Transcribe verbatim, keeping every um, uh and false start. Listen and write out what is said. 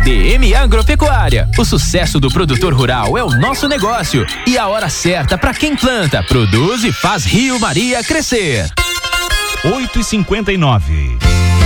D M Agropecuária. O sucesso do produtor rural é o nosso negócio e a hora certa para quem planta, produz e faz Rio Maria crescer. oito e cinquenta e nove.